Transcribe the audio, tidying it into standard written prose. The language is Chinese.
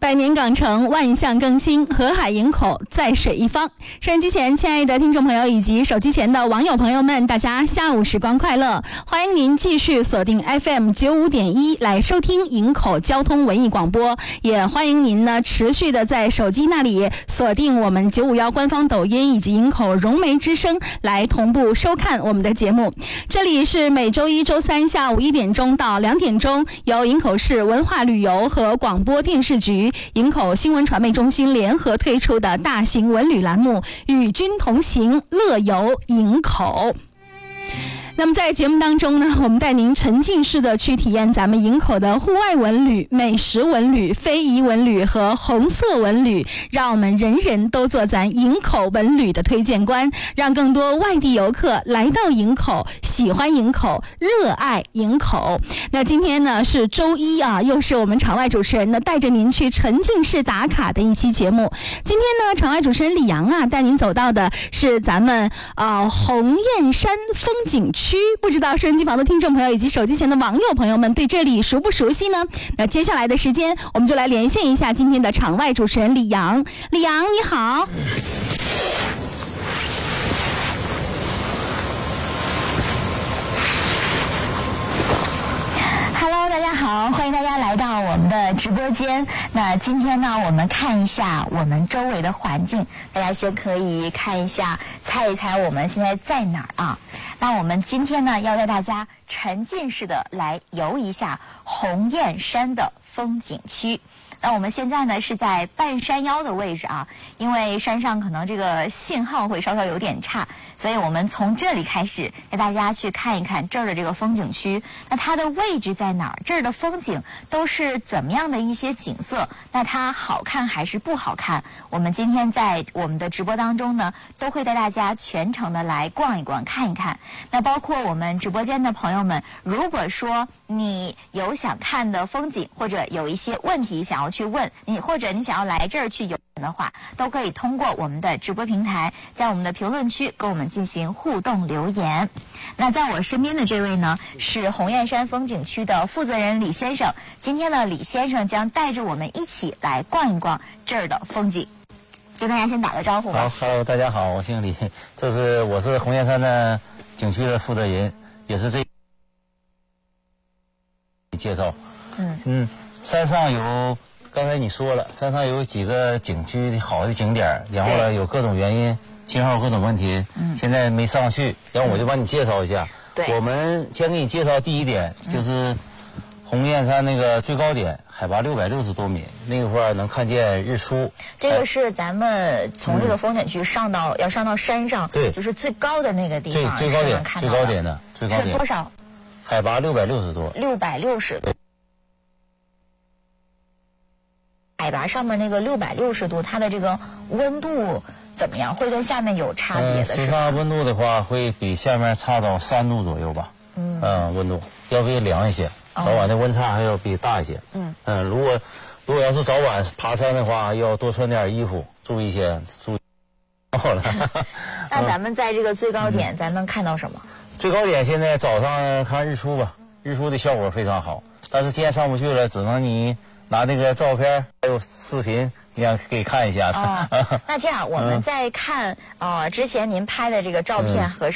百年港城，万象更新，河海营口在水一方。收音机前，亲爱的听众朋友以及手机前的网友朋友们，大家下午时光快乐！欢迎您继续锁定 FM95.1来收听营口交通文艺广播，也欢迎您呢持续的在手机那里锁定我们951官方抖音以及营口融媒之声来同步收看我们的节目。这里是每周一、周三下午1点钟到2点钟，由营口市文化旅游和广播电视局、营口新闻传媒中心联合推出的大型文旅栏目《与君同行，乐游营口》。那么在节目当中呢，我们带您沉浸式的去体验咱们营口的户外文旅、美食文旅、非遗文旅和红色文旅，让我们人人都做咱营口文旅的推荐官，让更多外地游客来到营口，喜欢营口，热爱营口。那今天呢是周一啊，又是我们场外主持人呢带着您去沉浸式打卡的一期节目。今天呢，场外主持人李阳啊带您走到的是咱们红雁山风景区。不知道收音机旁的听众朋友以及手机前的网友朋友们对这里熟不熟悉呢？那接下来的时间，我们就来连线一下今天的场外主持人李阳。李阳，你好。 Hello， 大家好，欢迎大家来到我们的直播间。那今天呢，我们看一下我们周围的环境，大家先可以看一下，猜一猜我们现在在哪儿啊？那我们今天呢，要带大家沉浸式的来游一下红雁山的风景区。那我们现在呢是在半山腰的位置啊，因为山上可能这个信号会稍稍有点差，所以我们从这里开始带大家去看一看这儿的这个风景区。那它的位置在哪儿？这儿的风景都是怎么样的一些景色？那它好看还是不好看？我们今天在我们的直播当中呢，都会带大家全程的来逛一逛、看一看。那包括我们直播间的朋友们，如果说你有想看的风景，或者有一些问题想要去问你，或者你想要来这儿去游玩的话，都可以通过我们的直播平台，在我们的评论区跟我们进行互动留言。那在我身边的这位呢，是红雁山风景区的负责人李先生。今天呢，李先生将带着我们一起来逛一逛这儿的风景。跟大家先打个招呼吧。 好 ，Hello， 大家好，我姓李，我是红雁山的景区的负责人，也是这介绍。山上有，刚才你说了，山上有几个景区好的景点，然后呢有各种原因，信号各种问题，现在没上去，然后我就帮你介绍一下。 对， 我们先给你介绍第一点，就是红雁山那个最高点，海拔660多米，那块儿能看见日出。 这个是咱们从这个风景区要上到山上， 对， 就是最高的那个地方， 最高点，最高点的最高点是多少？ 海拔660多。 660多。海拔上面那个660度，它的这个温度怎么样？会跟下面有差别的？ 实际上温度的话，会比下面差到3度左右吧。温度要比凉一些，早晚的温差还要比大一些。如果要是早晚爬山的话，要多穿点衣服，注意一些。好了。 那咱们在这个最高点，咱能看到什么？ 最高点现在早上看日出吧，日出的效果非常好。但是今天上不去了，只能你拿那个照片还有视频，你想可以看一下。 那这样我们再看之前您拍的这个照片和